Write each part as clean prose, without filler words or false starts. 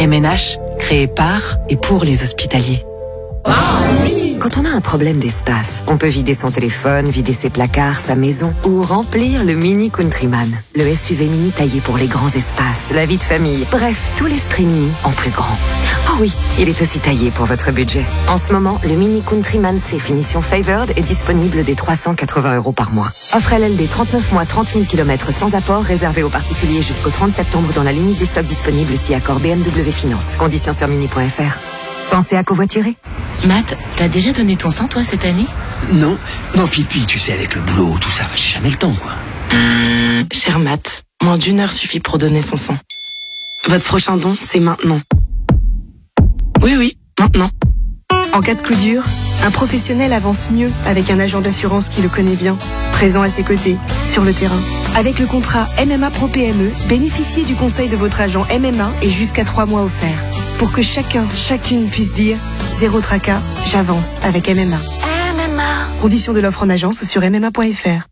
MNH, créé par et pour les hospitaliers. Quand on a un problème d'espace, on peut vider son téléphone, vider ses placards, sa maison ou remplir le Mini Countryman. Le SUV mini taillé pour les grands espaces, la vie de famille, bref, tout l'esprit mini en plus grand. Oh oui, il est aussi taillé pour votre budget. En ce moment, le Mini Countryman C finition Favored est disponible dès 380 € par mois. Offre LLD 39 mois, 30 000 km sans apport, réservé aux particuliers jusqu'au 30 septembre dans la limite des stocks disponibles si accord BMW Finance. Conditions sur mini.fr. Pensez à covoiturer. Matt, t'as déjà donné ton sang, toi, cette année? Non, puis tu sais, avec le boulot, tout ça, j'ai jamais le temps, quoi. Cher Matt, moins d'1 heure suffit pour donner son sang. Votre prochain don, c'est maintenant. Oui, maintenant. En cas de coup dur, un professionnel avance mieux avec un agent d'assurance qui le connaît bien, présent à ses côtés, sur le terrain. Avec le contrat MMA Pro PME, bénéficiez du conseil de votre agent MMA et jusqu'à 3 mois offerts. Pour que chacune puisse dire « Zéro tracas, j'avance avec MMA ». Conditions de l'offre en agence sur MMA.fr.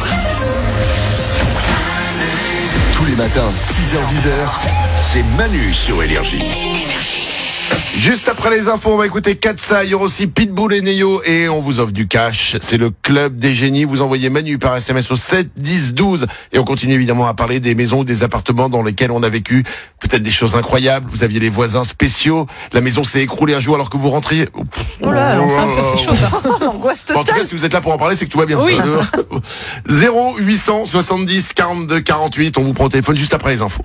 Tous les matins, 6h-10h, c'est Manu sur Énergie. Juste après les infos, on va écouter Katsa, il y aura aussi Pitbull et Neyo et on vous offre du cash. C'est le club des génies. Vous envoyez Manu par SMS au 7 10 12 et on continue évidemment à parler des maisons ou des appartements dans lesquels on a vécu peut-être des choses incroyables. Vous aviez les voisins spéciaux. La maison s'est écroulée un jour alors que vous rentriez. Oh là, enfin, ça c'est chaud ça. Angoisse En tout cas, si vous êtes là pour en parler, c'est que tout va bien. Oui. 0 870 42 48. On vous prend au téléphone juste après les infos.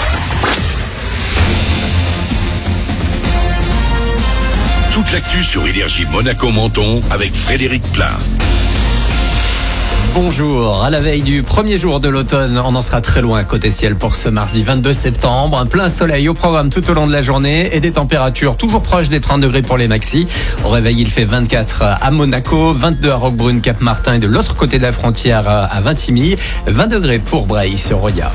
Toute l'actu sur Énergie Monaco-Menton avec Frédéric Plat. Bonjour, à la veille du premier jour de l'automne, on en sera très loin côté ciel pour ce mardi 22 septembre. Un plein soleil au programme tout au long de la journée et des températures toujours proches des 30 degrés pour les maxis. Au réveil, il fait 24 à Monaco, 22 à Roquebrune, Cap-Martin et de l'autre côté de la frontière à Vintimille, 20 degrés pour Breil-sur-Roya.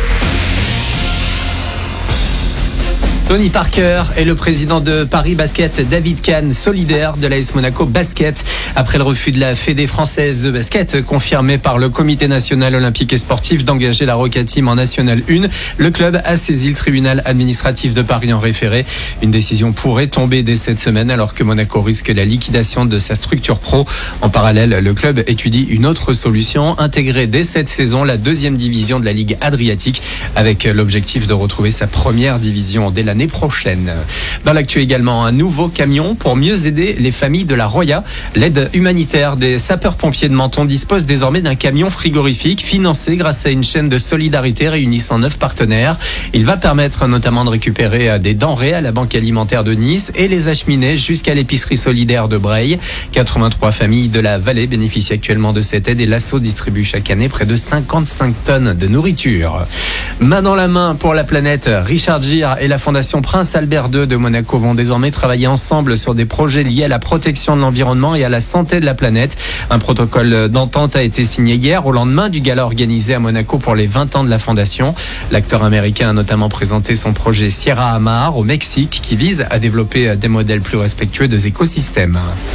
Tony Parker est le président de Paris Basket, David Kahn, solidaire de l'AS Monaco Basket. Après le refus de la Fédé française de basket, confirmé par le Comité national olympique et sportif d'engager la Roca Team en National 1, le club a saisi le tribunal administratif de Paris en référé. Une décision pourrait tomber dès cette semaine alors que Monaco risque la liquidation de sa structure pro. En parallèle, le club étudie une autre solution, intégrer dès cette saison la 2e division de la Ligue Adriatique avec l'objectif de retrouver sa première division dès l'année prochaine. Dans l'actu également, un nouveau camion pour mieux aider les familles de la Roya. L'aide humanitaire des sapeurs-pompiers de Menton dispose désormais d'un camion frigorifique financé grâce à une chaîne de solidarité réunissant 9 partenaires. Il va permettre notamment de récupérer des denrées à la banque alimentaire de Nice et les acheminer jusqu'à l'épicerie solidaire de Breil. 83 familles de la vallée bénéficient actuellement de cette aide et l'ASSO distribue chaque année près de 55 tonnes de nourriture. Main dans la main pour la planète, Richard Gere et la Fondation Prince Albert II de Monaco vont désormais travailler ensemble sur des projets liés à la protection de l'environnement et à la santé de la planète. Un protocole d'entente a été signé hier au lendemain du gala organisé à Monaco pour les 20 ans de la fondation. L'acteur américain a notamment présenté son projet Sierra Amar au Mexique qui vise à développer des modèles plus respectueux des écosystèmes.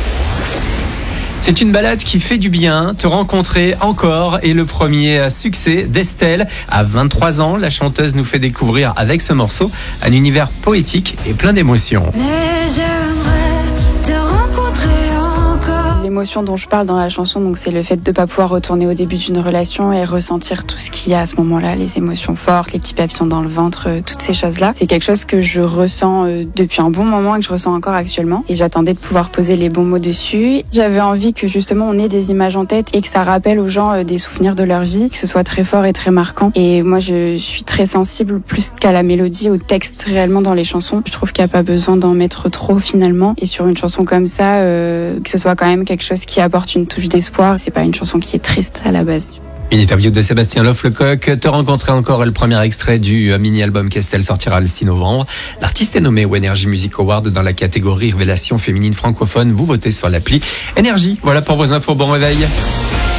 C'est une balade qui fait du bien, te rencontrer encore et le premier succès d'Estelle. À 23 ans, la chanteuse nous fait découvrir avec ce morceau un univers poétique et plein d'émotions. Mais j'aimerais te rencontrer encore. L'émotion dont je parle dans la chanson, donc c'est le fait de ne pas pouvoir retourner au début d'une relation et ressentir tout ce qu'il y a à ce moment-là, les émotions fortes, les petits papillons dans le ventre, toutes ces choses-là. C'est quelque chose que je ressens depuis un bon moment et que je ressens encore actuellement. Et j'attendais de pouvoir poser les bons mots dessus. J'avais envie que justement on ait des images en tête et que ça rappelle aux gens des souvenirs de leur vie, que ce soit très fort et très marquant. Et moi je suis très sensible plus qu'à la mélodie, au texte réellement dans les chansons. Je trouve qu'il n'y a pas besoin d'en mettre trop finalement. Et sur une chanson comme ça, que ce soit quand même quelque chose qui apporte une touche d'espoir. C'est pas une chanson qui est triste à la base. Une interview de Sébastien Loff-Lecoq. Te rencontrer encore est le premier extrait du mini-album qu'Estelle sortira le 6 novembre. L'artiste est nommé au Energy Music Award dans la catégorie Révélation féminine francophone. Vous votez sur l'appli Énergie. Voilà pour vos infos. Bon réveil.